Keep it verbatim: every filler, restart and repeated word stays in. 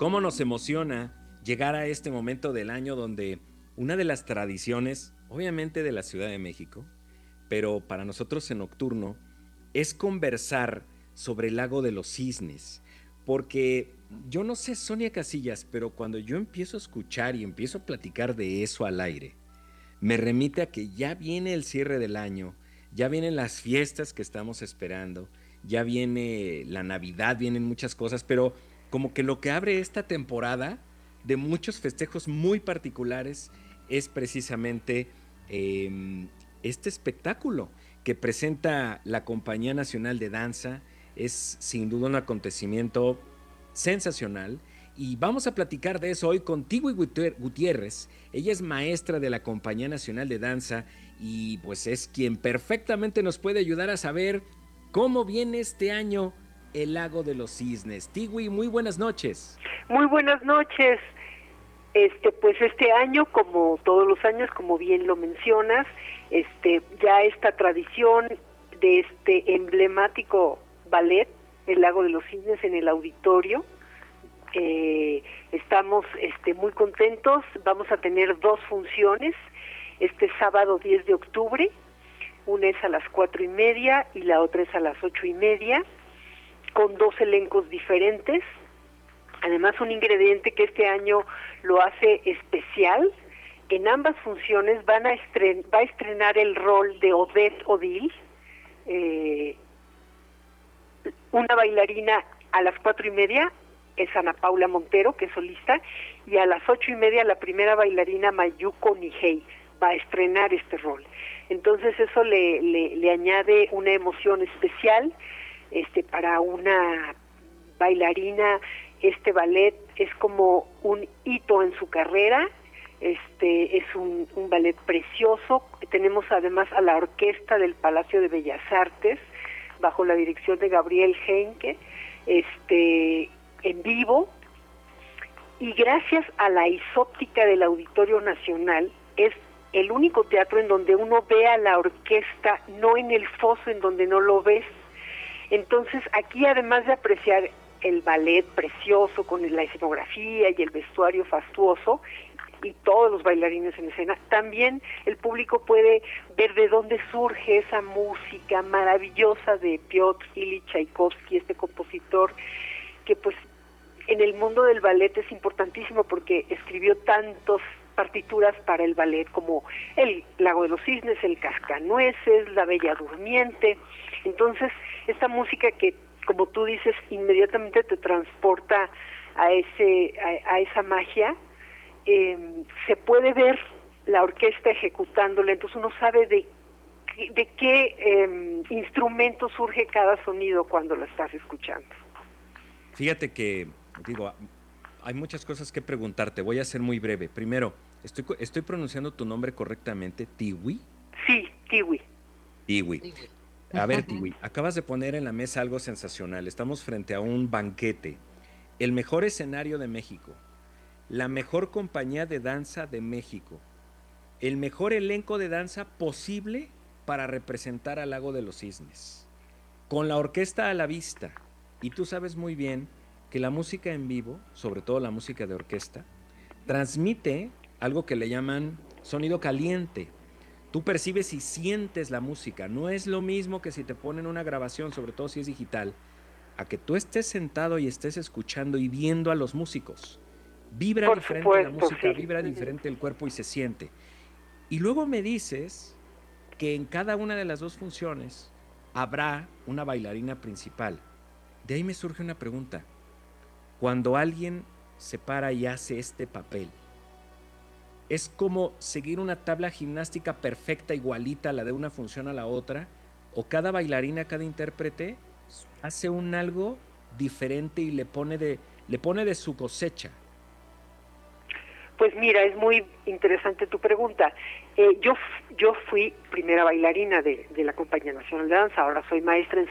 ¿Cómo nos emociona llegar a este momento del año donde una de las tradiciones, obviamente de la Ciudad de México, pero para nosotros en Nocturno, es conversar sobre el lago de los cisnes? Porque yo no sé, Sonia Casillas, pero cuando yo empiezo a escuchar y empiezo a platicar de eso al aire, me remite a que ya viene el cierre del año, ya vienen las fiestas que estamos esperando, ya viene la Navidad, vienen muchas cosas, pero como que lo que abre esta temporada de muchos festejos muy particulares es precisamente eh, este espectáculo que presenta la Compañía Nacional de Danza. Es sin duda un acontecimiento sensacional y vamos a platicar de eso hoy con Tigui Gutiérrez. Ella es maestra de la Compañía Nacional de Danza y pues es quien perfectamente nos puede ayudar a saber cómo viene este año el Lago de los Cisnes. Tigui, muy buenas noches. Muy buenas noches. Este, pues este año, como todos los años, como bien lo mencionas, este, ya esta tradición de este emblemático ballet, El Lago de los Cisnes, en el auditorio. Eh, estamos este, muy contentos. Vamos a tener dos funciones este sábado diez de octubre. Una es a las cuatro y media y la otra es a las ocho y media, con dos elencos diferentes. Además, un ingrediente que este año lo hace especial: en ambas funciones van a estren va a estrenar el rol de Odette Odile, eh, una bailarina. A las cuatro y media es Ana Paula Montero, que es solista, y a las ocho y media la primera bailarina, Mayuko Nihei, va a estrenar este rol. Entonces eso le, le, le añade una emoción especial. Este, para una bailarina, este ballet es como un hito en su carrera. Este es un, un ballet precioso. Tenemos además a la orquesta del Palacio de Bellas Artes, bajo la dirección de Gabriel Heinke, este, en vivo. Y gracias a la isóptica del Auditorio Nacional, es el único teatro en donde uno ve a la orquesta, no en el foso en donde no lo ves. Entonces, aquí, además de apreciar el ballet precioso con la escenografía y el vestuario fastuoso y todos los bailarines en escena, también el público puede ver de dónde surge esa música maravillosa de Piotr Ilich Tchaikovsky, este compositor que pues en el mundo del ballet es importantísimo porque escribió tantas partituras para el ballet como El Lago de los Cisnes, El Cascanueces, La Bella Durmiente. Entonces, esta música que, como tú dices, inmediatamente te transporta a ese a, a esa magia, eh, se puede ver la orquesta ejecutándola, entonces uno sabe de, de qué eh, instrumento surge cada sonido cuando lo estás escuchando. Fíjate que, digo, hay muchas cosas que preguntarte, voy a ser muy breve. Primero, ¿estoy, estoy pronunciando tu nombre correctamente? ¿Tiwi? Sí, Tiwi. Tiwi. A ver, Tiwi, acabas de poner en la mesa algo sensacional. Estamos frente a un banquete. El mejor escenario de México, la mejor compañía de danza de México, el mejor elenco de danza posible para representar al Lago de los Cisnes, con la orquesta a la vista. Y tú sabes muy bien que la música en vivo, sobre todo la música de orquesta, transmite algo que le llaman sonido caliente. Tú percibes y sientes la música. No es lo mismo que si te ponen una grabación, sobre todo si es digital, a que tú estés sentado y estés escuchando y viendo a los músicos. Vibra Por diferente supuesto, la música, sí. vibra diferente el cuerpo y se siente. Y luego me dices que en cada una de las dos funciones habrá una bailarina principal. De ahí me surge una pregunta. Cuando alguien se para y hace este papel, ¿es como seguir una tabla gimnástica perfecta, igualita a la de una función a la otra? ¿O cada bailarina, cada intérprete hace un algo diferente y le pone de, le pone de su cosecha? Pues mira, es muy interesante tu pregunta. Eh, yo yo fui primera bailarina de, de la Compañía Nacional de Danza, ahora soy maestra en